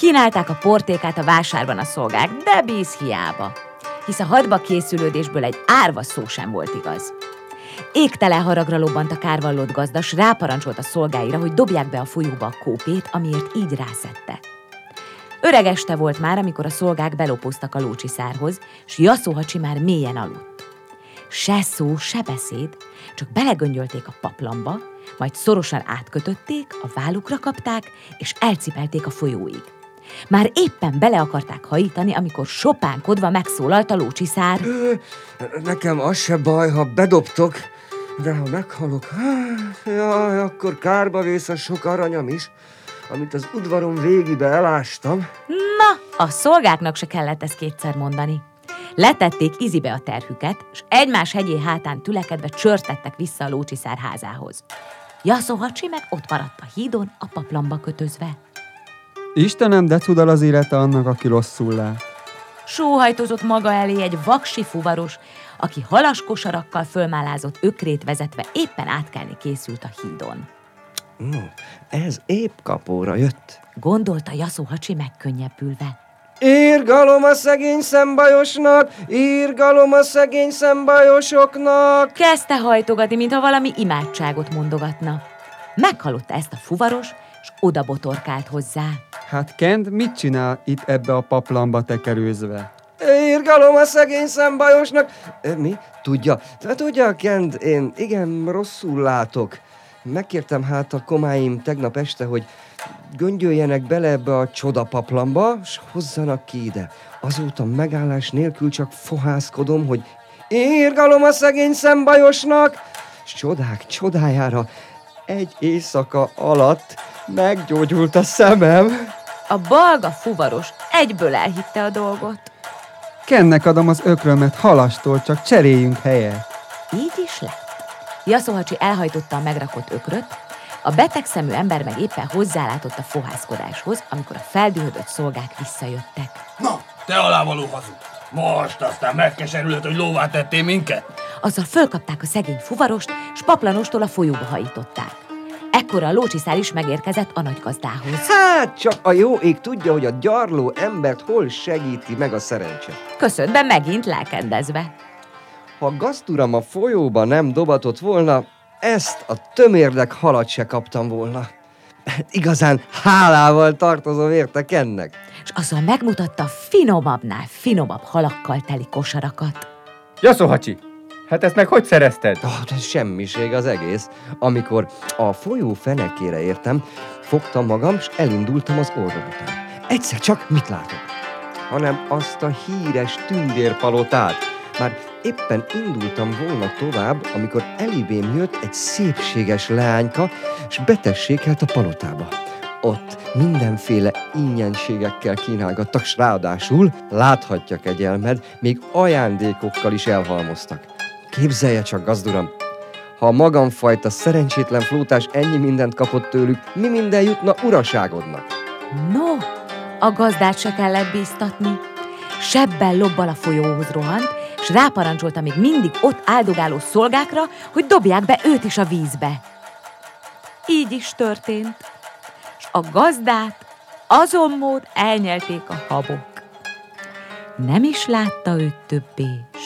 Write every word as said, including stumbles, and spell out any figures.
Kínálták a portékát a vásárban a szolgák, de bíz hiába, hisz a hadba készülődésből egy árva szó sem volt igaz. Égtelen haragra lobbant a kárvallott gazda, s ráparancsolt a szolgáira, hogy dobják be a folyóba a kópét, amiért így rászedte. Öreg este volt már, amikor a szolgák belopóztak a lócsiszárhoz, s Jaszóhacsi már mélyen aludt. Se szó, se beszéd, csak belegöngyölték a paplamba, majd szorosan átkötötték, a vállukra kapták, és elcipelték a folyóig. Már éppen bele akarták hajítani, amikor sopánkodva megszólalt a lócsiszár. Nekem az se baj, ha bedobtok, de ha meghalok, jaj, akkor kárba vész a sok aranyam is, amit az udvarom végibe elástam. Na, a szolgáknak se kellett ezt kétszer mondani. Letették izibe a terhüket, s egymás hegyé hátán tülekedve csörtettek vissza a lócsiszár házához. Jaszóhacsi meg ott maradt a hídon a paplamba kötözve. Istenem, de cudal az élete annak, aki rosszul lát. Sóhajtozott maga elé egy vaksi fuvaros, aki halas kosarakkal fölmálázott ökrét vezetve éppen átkelni készült a hídon. No, ez épp kapóra jött, gondolta Jaszóhacsi megkönnyebbülve. Írgalom a szegény szembajosnak, írgalom a szegény szembajosoknak. Kezdte hajtogatni, mintha valami imádságot mondogatna. Meghallotta ezt a fuvaros, s oda botorkált hozzá. Hát Kend mit csinál itt ebbe a paplamba tekerőzve? Írgalom a szegény szembajosnak. E, mi? Tudja, tudja, Kend, én igen rosszul látok. Megkértem hát a komáim tegnap este, hogy göngyöljenek bele ebbe a csodapaplamba, s hozzanak ki ide. Azóta megállás nélkül csak fohászkodom, hogy írgalom a szegény szembajosnak, s csodák csodájára egy éjszaka alatt meggyógyult a szemem. A balga fuvaros egyből elhitte a dolgot. Kennek adom az ökrömet halastól, csak cseréljünk helyet. Így is lett. Jaszóhacsi elhajtotta a megrakott ökröt, a betegszemű ember meg éppen hozzálátott a fohászkodáshoz, amikor a feldühödött szolgák visszajöttek. Na, te alávaló hazug! Most aztán megkeserülhet, hogy lóvá tettél minket? Azzal fölkapták a szegény fuvarost, s paplanostól a folyóba hajították. Ekkor a lócsiszár is megérkezett a nagygazdához. Hát csak a jó ég tudja, hogy a gyarló embert hol segíti meg a szerencse. Köszönt be megint lelkendezve. Ha gazduram a folyóba nem dobatott volna, ezt a tömérdek halat se kaptam volna. Igazán hálával tartozom érte Kennek. És azzal megmutatta finomabbnál finomabb halakkal teli kosarakat. Jaszóhacsi, hát ezt meg hogy szerezted? Oh, de semmiség az egész. Amikor a folyó fenekére értem, fogtam magam, és elindultam az orrom után. Egyszer csak mit látok? Hanem azt a híres tündérpalotát. Már éppen indultam volna tovább, amikor elibém jött egy szépséges leányka, s betessékelt a palotába. Ott mindenféle ingyenségekkel kínálgattak, s ráadásul, láthatja kegyelmed, még ajándékokkal is elhalmoztak. Képzelje csak, gazduram, ha a magamfajta szerencsétlen flótás ennyi mindent kapott tőlük, mi minden jutna uraságodnak? No, a gazdát se kellett bíztatni. Sebben lobbal a folyóhoz rohant, s ráparancsolta még mindig ott áldogáló szolgákra, hogy dobják be őt is a vízbe. Így is történt, s a gazdát azonmód elnyelték a habok. Nem is látta őt többé